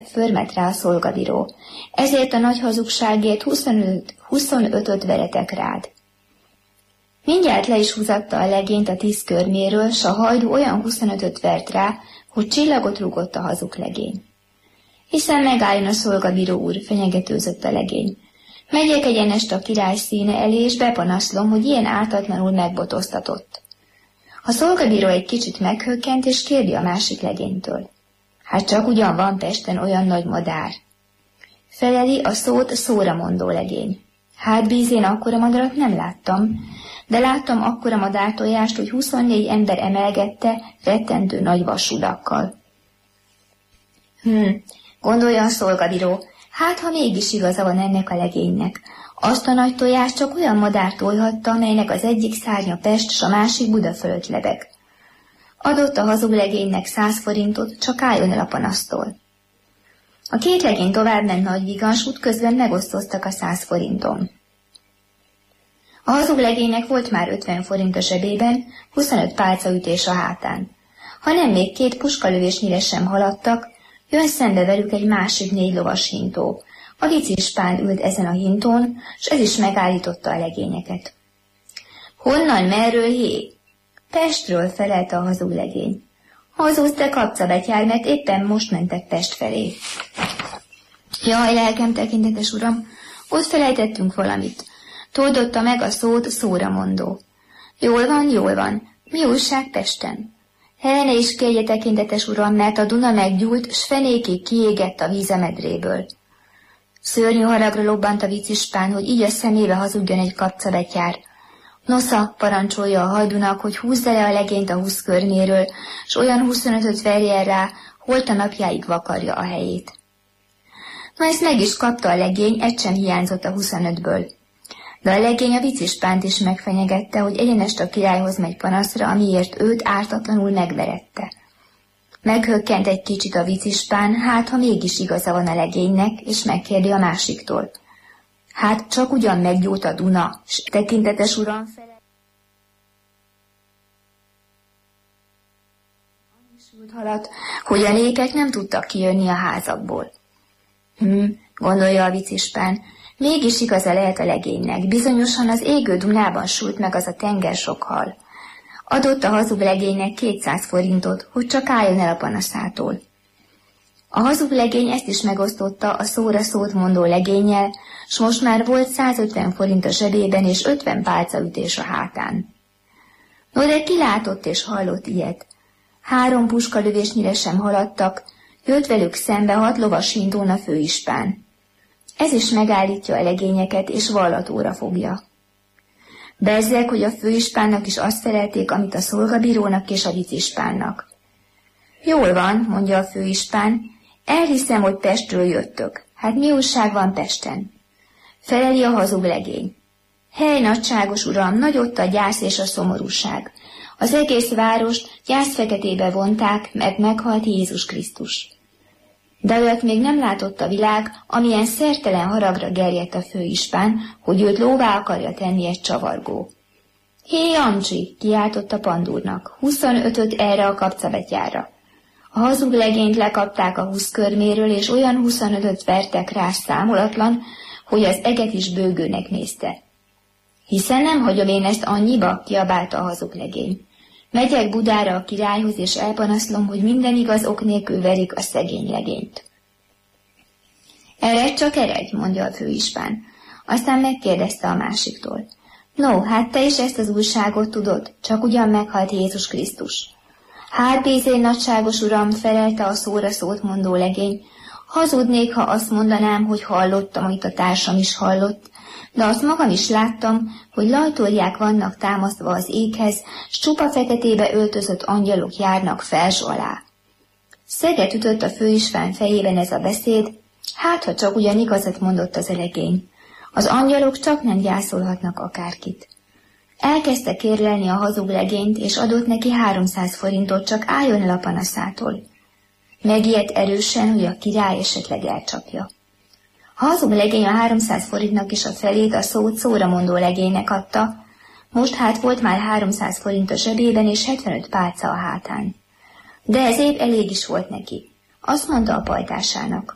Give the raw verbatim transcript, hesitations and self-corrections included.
förmet rá a szolgabíró, ezért a nagy hazugságért huszonöt, huszonötöt veretek rád. Mindjárt le is húzatta a legényt a tíz körméről, s a hajdú olyan huszonötöt vert rá, hogy csillagot rúgott a hazug legény. Hiszen megálljon a szolgabíró úr, fenyegetőzött a legény. Megyek egyenest a király színe elé, és bepanaszlom, hogy ilyen ártatlanul megbotoztatott. A szolgabíró egy kicsit meghökkent, és kérdi a másik legénytől. Hát csak ugyan van Pesten olyan nagy madár. Feleli a szót szóra mondó legény. Hát bíz, én akkora madarat nem láttam, de láttam akkora madártojást, hogy huszonnégy ember emelgette rettentő nagy vasúdakkal. Hm, gondolja a szolgabíró, hát ha mégis igaza van ennek a legénynek. Azt a nagy tojást csak olyan madár tojhatta, amelynek az egyik szárnya Pest, s a másik Buda fölött lebeg. Adott a hazug legénynek száz forintot, csak álljon el a panasztól. A két legény továbbment nagy vigans, útközben megosztoztak a száz forinton. A hazug legénynek volt már ötven forint a zsebében, huszonöt pálcaütés a hátán. Ha nem még két puskalövésnyire sem haladtak, jön szembe velük egy másik négy lovas hintó. A vicispán ült ezen a hintón, s ez is megállította a legényeket. Honnan, merről, hé? Pestről, felelte a hazug legény. Hazudsz, te kapcabetyár, mert éppen most mentek Pest felé. Jaj, lelkem tekintetes uram, ott felejtettünk valamit. Toldotta meg a szót szóra mondó. Jól van, jól van. Mi újság Pesten? Helyne is kérje tekintetes uram, mert a Duna meggyúlt, s fenékig kiégett a vízemedréből. Szörnyű haragra lobbant a vicispán, hogy így a szemébe hazudjon egy kapcabetyár. Nosza, parancsolja a hajdunak, hogy húzza le a legényt a húsz körméről, s olyan huszonötöt verjen rá, holt a napjáig vakarja a helyét. Na, ezt meg is kapta a legény, egy sem hiányzott a huszonötből. De a legény a vicispánt is megfenyegette, hogy egyenest a királyhoz megy panaszra, amiért őt ártatlanul megverette. Meghökkent egy kicsit a vicispán, hát ha mégis igaza van a legénynek, és megkérdi a másiktól. Hát csak ugyan meggyújt a Duna, s tekintetes uram fele... Annyisult haladt, hogy a népek nem tudtak kijönni a házakból. Hm, gondolja a vicispán, mégis igaza lehet a legénynek, bizonyosan az égő Dunában sult meg az a tenger sok hal. Adott a hazug legénynek kétszáz forintot, hogy csak álljon el a panaszától. A hazug legény ezt is megosztotta a szóra szót mondó legénnyel, s most már volt százötven forint a zsebében és ötven pálcaütés a hátán. No, de ki látott és hallott ilyet? Három puskalövésnyire sem haladtak, jött velük szembe hat lovas hintón a főispán. Ez is megállítja a legényeket és vallatóra fogja. Bezzeg, hogy a főispánnak is azt felelték, amit a szolgabírónak és a vicispánnak. Jól van, mondja a főispán, elhiszem, hogy Pestről jöttök. Hát mi újság van Pesten? Feleli a hazug legény. Hely, nagyságos uram, nagy ott a gyász és a szomorúság. Az egész várost gyászfeketébe vonták, mert meghalt Jézus Krisztus. De olyat még nem látott a világ, amilyen szertelen haragra gerjedt a főispán, hogy őt lóvá akarja tenni egy csavargó. Hé, Amcsi, kiáltott a pandúrnak, huszonötöt erre a kapcabetyárra. A hazug legényt lekapták a húsz körméről, és olyan huszonötöt vertek rá számolatlan, hogy az eget is bőgőnek nézte. Hiszen nem hagyom én ezt annyiba, kiabálta a hazug legény. Megyek Budára a királyhoz, és elpanaszlom, hogy minden igaz ok nélkül verik a szegény legényt. Eredj csak eredj, mondja a főispán. Aztán megkérdezte a másiktól. No, hát te is ezt az újságot tudod, csak ugyan meghalt Jézus Krisztus. Hát bízén, nagyságos uram, felelte a szóra szót mondó legény, hazudnék, ha azt mondanám, hogy hallottam, amit a társam is hallott, de azt magam is láttam, hogy lajtórják vannak támasztva az éghez, s csupa feketébe öltözött angyalok járnak fels alá. Szeget ütött a főispán fejében ez a beszéd, hát ha csak ugyan igazat mondott az legény. Az angyalok csak nem gyászolhatnak akárkit. Elkezdte kérlelni a hazug legényt, és adott neki háromszáz forintot, csak álljon el a panaszától. Megijedt erősen, hogy a király esetleg elcsapja. A hazug legény a háromszáz forintnak is a felét a szót szóra mondó legénynek adta, most hát volt már háromszáz forint a zsebében és hetvenöt pálca a hátán. De ez épp elég is volt neki. Azt mondta a pajtásának.